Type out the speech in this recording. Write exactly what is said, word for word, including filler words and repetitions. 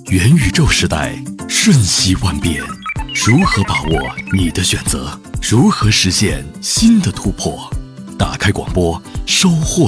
元宇宙时代瞬息万变，如何把握你的选择？如何实现新的突破？打开广播，收获